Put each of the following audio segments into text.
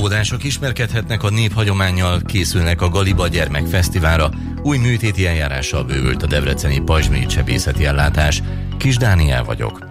óvodások ismerkedhetnek a néphagyománnyal, készülnek a Galiba Gyermekfesztiválra, új műtéti eljárással bővült a debreceni pajzsmirigy sebészeti ellátás. Kis Dániel vagyok.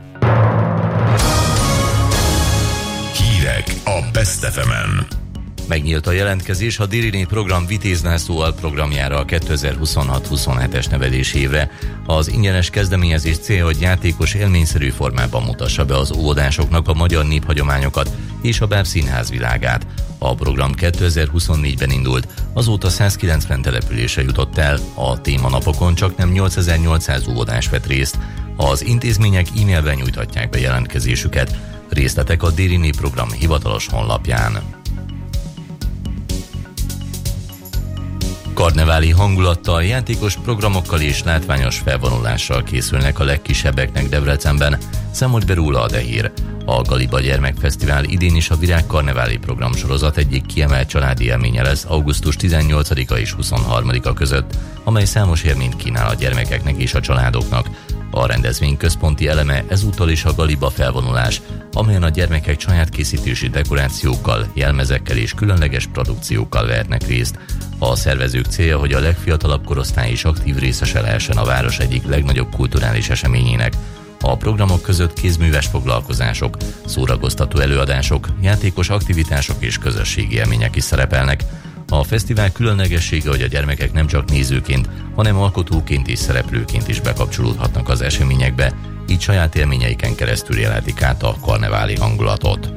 Hírek a Best FM-en. Megnyílt a jelentkezés a Diriné program Vitéz László alprogramjára a 2026-27-es nevelési évre. Az ingyenes kezdeményezés célja, hogy játékos, élményszerű formában mutassa be az óvodásoknak a magyar néphagyományokat és a bábszínház világát. A program 2024-ben indult, azóta 190 településre jutott el, a témanapokon csaknem 8800 óvodás vett részt. Az intézmények e-mailben nyújthatják be jelentkezésüket. Részletek a Diriné program hivatalos honlapján. Karneváli hangulattal, játékos programokkal és látványos felvonulással készülnek a legkisebbeknek Debrecenben, számolt be róla a Dehír. A Galiba Gyermekfesztivál idén is a virágkarneváli programsorozat egyik kiemelt családi élménye lesz augusztus 18-a és 23-a között, amely számos élményt kínál a gyermekeknek és a családoknak. A rendezvény központi eleme ezúttal is a Galiba felvonulás, amelyen a gyermekek saját készítésű dekorációkkal, jelmezekkel és különleges produkciókkal vehetnek részt. A szervezők célja, hogy a legfiatalabb korosztály is aktív részese lehessen a város egyik legnagyobb kulturális eseményének. A programok között kézműves foglalkozások, szórakoztató előadások, játékos aktivitások és közösségi élmények is szerepelnek. A fesztivál különlegessége, hogy a gyermekek nem csak nézőként, hanem alkotóként és szereplőként is bekapcsolódhatnak az eseményekbe, így saját élményeiken keresztül élhetik át a karneváli hangulatot.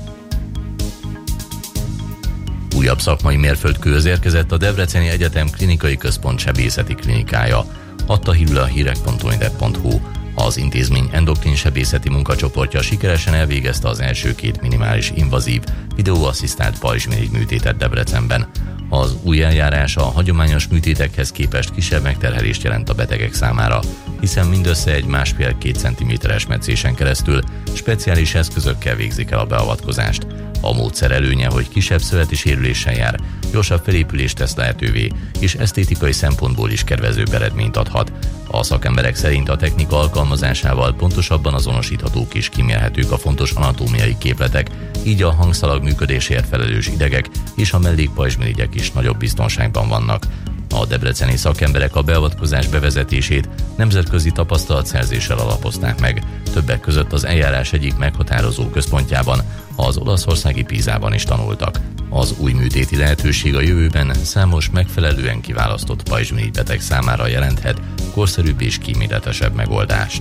Újabb szakmai mérföldkőhöz érkezett a Debreceni Egyetem Klinikai Központ sebészeti klinikája, adta hírül a hírek.hu. Az intézmény endokrin sebészeti munkacsoportja sikeresen elvégezte az első 2 minimális invazív, videóasszisztált pajzsmirigy műtétet Debrecenben. Az új eljárás a hagyományos műtétekhez képest kisebb megterhelést jelent a betegek számára, hiszen mindössze egy 1,5-2 cm-es metszésen keresztül speciális eszközökkel végzik el a beavatkozást. A módszer előnye, hogy kisebb szöveti sérüléssel jár, gyorsabb felépülést tesz lehetővé, és esztétikai szempontból is kedvezőbb eredményt adhat. A szakemberek szerint a technika alkalmazásával pontosabban azonosíthatók és kimérhetők a fontos anatómiai képletek, így a hangszalag működéséért felelős idegek és a mellékpajzsmirigyek is nagyobb biztonságban vannak. A debreceni szakemberek a beavatkozás bevezetését nemzetközi tapasztalatszerzéssel alapozták meg, többek között az eljárás egyik meghatározó központjában, az olaszországi Pízában is tanultak. Az új műtéti lehetőség a jövőben számos megfelelően kiválasztott pajzsmirigybeteg számára jelenthet korszerűbb és kíméletesebb megoldást.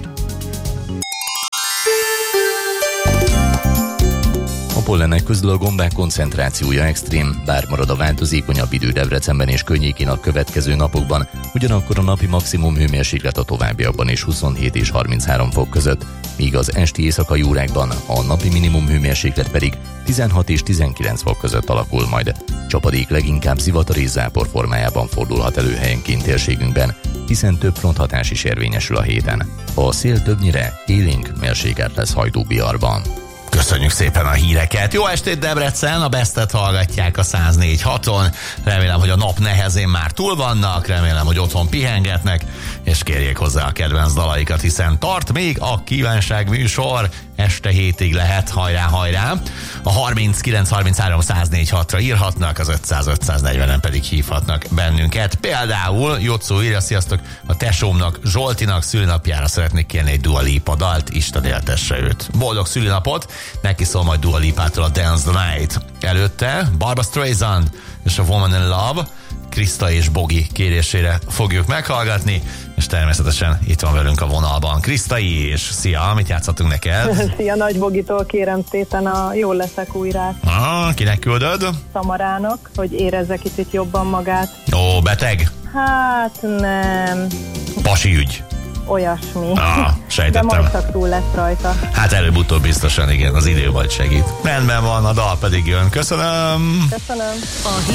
A pollenek közül a gombák koncentrációja extrém, bár marad a változékonyabb idő Debrecenben és környékén a következő napokban, ugyanakkor a napi maximum hőmérséklet a továbbiakban is 27 és 33 fok között, míg az esti éjszakai órákban a napi minimum hőmérséklet pedig 16 és 19 fok között alakul majd. Csapadék leginkább zivatar és zápor formájában fordulhat elő helyenként térségünkben, hiszen több fronthatás is érvényesül a héten. A szél többnyire élénk mérsékelt lesz Hajdú-Biarban. Köszönjük szépen a híreket. Jó estét Debrecen, a Bestet hallgatják a 104.6-on. Remélem, hogy a nap nehezén már túl vannak, remélem, hogy otthon pihengetnek, és kérjék hozzá a kedvenc dalaikat, hiszen tart még a kívánság műsor. Este 7-ig lehet, hajrá, hajrá. A 39-33-104.6-ra írhatnak, az 500-540-en pedig hívhatnak bennünket. Például Jocó írja, sziasztok, a tesómnak, Zsoltinak szülinapjára szeretnék kérni egy Dua Lipa dalt, Isten éltesse őt. Boldog szülinapot, neki szól majd Dua Lipától a Dance the Night. Előtte Barbra Streisand és a Woman in Love Krista és Bogi kérésére fogjuk meghallgatni, és természetesen itt van velünk a vonalban Krisztai, és szia, mit játszhatunk neked? Szia, Nagy Bogitól kérem szépen a Jól leszek újrát. Kinek küldöd? Szamarának, hogy érezze kicsit jobban magát. Ó, beteg? Hát nem. Pasi ügy? Olyasmi. Sejtettem. De majd csak túl lesz rajta. Hát előbb-utóbb biztosan, igen, az idő majd segít. Rendben van, a dal pedig jön. Köszönöm! Köszönöm.